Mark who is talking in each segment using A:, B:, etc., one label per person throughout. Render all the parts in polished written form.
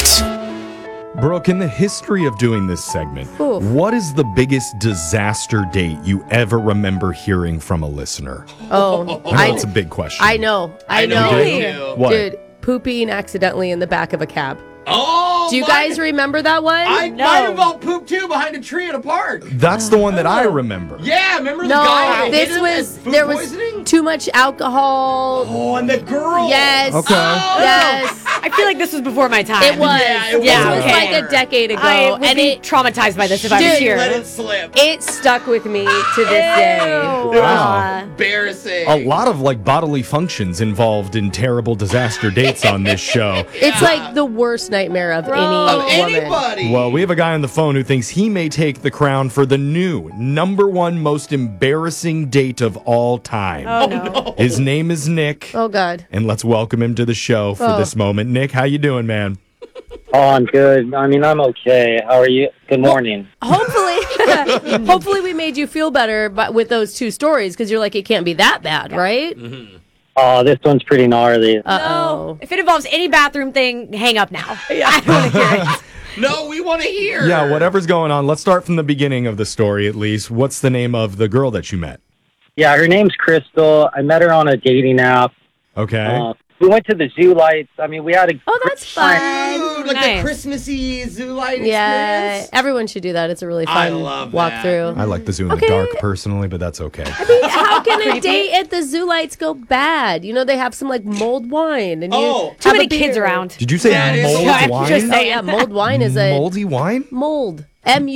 A: Brooke, in the history of doing this segment,
B: Ooh.
A: what is the biggest disaster date you ever remember hearing from a listener?
B: Oh,
A: I know it's a big question.
B: I know.
C: Too.
A: What?
B: Dude, pooping accidentally in the back of a cab.
C: Oh,
B: Do you guys remember that one?
C: Might have all pooped too behind a tree in a park.
A: That's the one that I remember.
C: Yeah, remember the
B: No,
C: guy?
B: this
C: hit him
B: was
C: and food
B: there was
C: poisoning?
B: too much alcohol.
C: Oh, and the girl.
B: Yes.
A: Okay.
B: Yes.
D: I feel like this was before my time.
B: It was.
C: Yeah, it
B: this
C: was.
B: was
D: Okay.
B: like a decade ago,
D: I would
B: and
D: be
B: it
D: traumatized by this if I was
B: Dude,
D: here.
C: Let it slip.
B: it stuck with me to this day.
A: Wow.
C: Embarrassing.
A: A lot of bodily functions involved in terrible disaster dates on this show.
B: It's like the worst nightmare of any
C: Of
B: woman.
C: anybody.
A: Well, we have a guy on the phone who thinks he may take the crown for the new #1 most embarrassing date of all time.
D: Oh, no.
A: His name is Nick,
B: Oh God.
A: and let's welcome him to the show for
B: Oh.
A: this moment. Nick, how you doing, man?
E: Oh, I'm good. I mean, I'm okay. How are you? Good morning.
B: Hopefully we made you feel better but with those two stories because you're like, it can't be that bad, right?
E: Oh, this one's pretty gnarly.
B: Uh-oh.
D: If it involves any bathroom thing, hang up now. I don't want to hear it.
C: No, we want to hear.
A: Yeah, whatever's going on. Let's start from the beginning of the story, at least. What's the name of the girl that you met?
E: Yeah, her name's Crystal. I met her on a dating app.
A: Okay.
E: We went to the zoo lights. I mean, we had a
B: Oh, that's fun.
C: Ooh, like
D: Nice.
C: the Christmassy zoo light
B: Yeah,
C: experience.
B: everyone should do that. It's a really
C: I
B: fun
C: love that.
B: walkthrough.
A: I like the zoo in
B: Okay.
A: the dark personally, but that's okay.
B: How can a
D: Creepy.
B: date at the zoo lights go bad? You know, they have some mulled wine. And
C: Oh,
B: you
D: Too
B: have
D: many
B: a beer.
D: kids around.
A: Did you say
C: That is-
A: mold
D: I'm
A: wine?
D: just
B: Oh,
D: saying.
B: yeah, mulled wine is a
A: Moldy wine?
B: mold.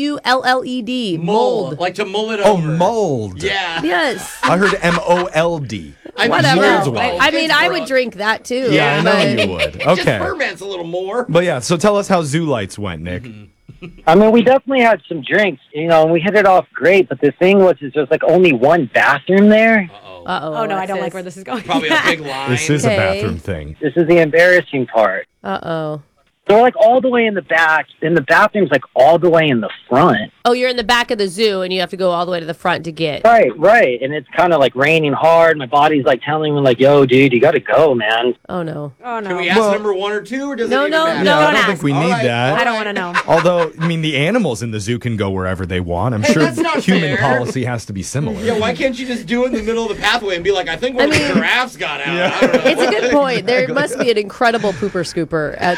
B: MULLED. Mold.
C: Like to mull it
A: Oh,
C: over.
A: mold.
C: Yeah.
B: Yes.
A: I heard MOLD.
C: I mean,
B: Whatever.
A: Mold's
C: sure.
A: wine.
B: I mean,
C: Kids
B: I
C: grow
B: would
C: up.
B: drink that too.
A: Yeah, I know
B: but-
A: you would.
C: It just
A: Okay.
C: ferments a little more.
A: But yeah, so tell us how zoo lights went, Nick.
E: I mean, we definitely had some drinks, and we hit it off great. But the thing was, is there's only one bathroom there.
C: Uh-oh.
B: Uh-oh.
D: Oh, no, I don't
B: Alexis.
D: like where this is going.
C: Probably a big line.
A: This is a
B: Okay.
A: bathroom thing.
E: This is the embarrassing part.
B: Uh-oh.
E: They're all the way in the back, and the bathroom's all the way in the front.
B: Oh, you're in the back of the zoo, and you have to go all the way to the front to get.
E: Right. And it's kind of raining hard. My body's telling me yo, dude, you got to go, man.
B: Oh, no.
D: Oh, no.
C: Can we ask
A: Well-
C: number 1 or 2, or does
B: No,
C: it even
B: no,
C: matter?
B: no.
A: I
D: don't
A: don't
D: ask.
A: think we
C: All
A: need
C: right.
A: that.
D: I don't want to know.
A: Although, I mean, the animals in the zoo can go wherever they want. I'm
C: Hey,
A: sure
C: that's not
A: human
C: fair.
A: policy has to be similar.
C: Yeah, why can't you just do it in the middle of the pathway and be like, I think one of the giraffes got out.
A: Yeah.
C: I don't know.
B: It's a good point. There must be an incredible pooper scooper at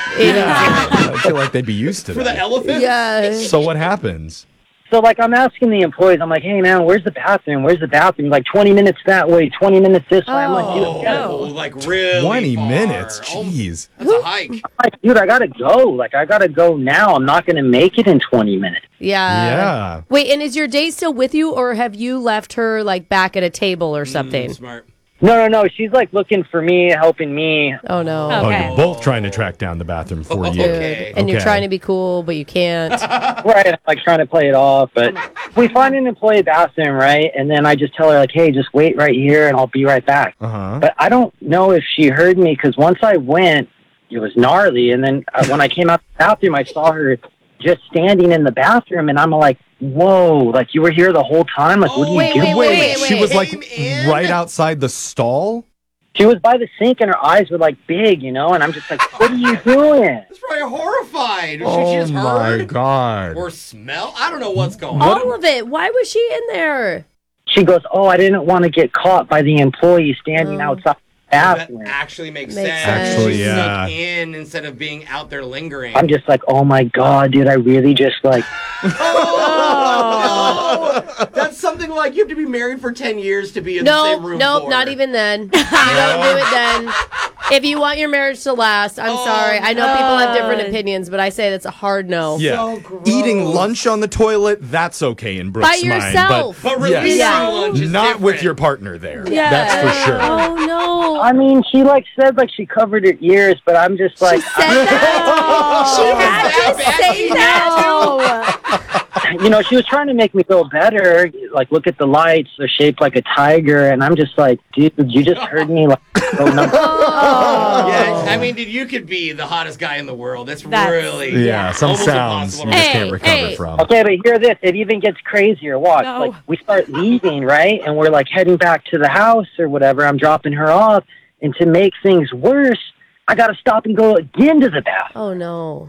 A: I feel like they'd be used to
C: For the
A: that.
C: elephant?
B: Yeah.
A: So what happens?
E: So, I'm asking the employees, I'm like, hey, man, where's the bathroom? Where's the bathroom? 20 minutes that way, 20 minutes this way. I'm like,
C: Oh,
E: dude,
C: really
A: 20
C: far.
A: minutes?
C: Oh,
A: Jeez.
C: that's a hike.
E: I got to go. I got to go now. I'm not going to make it in 20 minutes.
B: Yeah.
A: Yeah.
B: Wait, and is your date still with you, or have you left her back at a table or something?
C: Smart.
E: No. She's looking for me, helping me.
B: Oh no.
A: Oh,
D: Okay.
A: you're both trying to track down the bathroom for you.
B: Dude.
C: Okay.
B: And you're
A: Okay.
B: trying to be cool, but you can't.
E: Right. I'm trying to play it off. But we find an employee bathroom, right? And then I just tell her, hey, just wait right here and I'll be right back.
A: Uh-huh.
E: But I don't know if she heard me because once I went, it was gnarly. And then when I came out the bathroom, I saw her just standing in the bathroom. And I'm like, whoa, you were here the whole time? What are you
B: Wait,
E: doing?
B: wait.
A: She was
C: Came in?
A: right outside the stall?
E: She was by the sink and her eyes were big, and I'm just what are you doing?
C: That's probably horrified. Should she
A: Oh
C: just
A: my
C: heard
A: God.
C: or smell? I don't know what's going on.
B: All of it. Why was she in there?
E: She goes, oh, I didn't want to get caught by the employee standing
B: Oh.
E: outside the
C: That
E: bathroom.
C: actually makes
B: Makes
C: sense.
B: sense.
A: Actually,
C: She
A: yeah.
C: snuck in instead of being out there lingering.
E: I'm just oh my God, dude, I really just
C: Oh, no. That's something you have to be married for 10 years to be in the same room
B: Nope,
C: for.
B: not even then. You don't do it then. If you want your marriage to last, I'm
C: Oh,
B: sorry. I know people have different
D: God.
B: opinions, but I say that's a hard no.
A: Yeah.
C: So gross.
A: Eating lunch on the toilet, that's okay in Brooke's
B: By
A: mind.
B: yourself.
C: But
A: Yes.
C: releasing
B: Yeah.
C: lunch is
A: Not
C: different.
A: with your partner there.
B: Yeah.
A: That's for sure.
B: Oh no.
E: I mean, she said she covered her ears, but I'm just
B: She said that. She had
C: that
B: to
C: bad?
B: say
C: She
B: that.
E: she was trying to make me feel better. Look at the lights, they're shaped like a tiger, and I'm just dude, you just heard me go nuts.
B: Oh.
C: Yeah, I mean, dude, you could be the hottest guy in the world. That's really
A: Yeah, some
C: almost
A: sounds
C: impossible
A: you
C: to
A: just
B: Hey,
A: can't recover
B: hey.
A: from.
E: Okay, but hear this. It even gets crazier. Watch.
D: No.
E: We start leaving, right? And we're heading back to the house or whatever. I'm dropping her off. And to make things worse, I got to stop and go again to the bathroom.
B: Oh no.